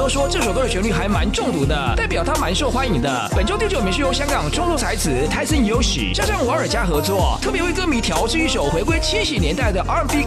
说这首歌的旋律还蛮中毒的，代表它蛮受欢迎的。本周第9名是由香港创作才子泰森有喜加上瓦尔加合作，特别为歌迷调制一首回归70年代的 R&B